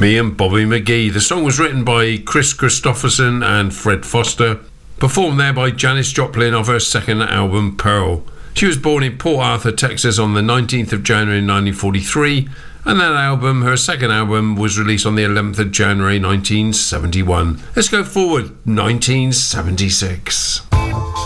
Me and Bobby McGee. The song was written by Chris Christopherson and Fred Foster, performed there by Janis Joplin of her second album Pearl. She was born in Port Arthur, Texas on the 19th of January 1943, and that album, her second album, was released on the 11th of January 1971. Let's go forward, 1976.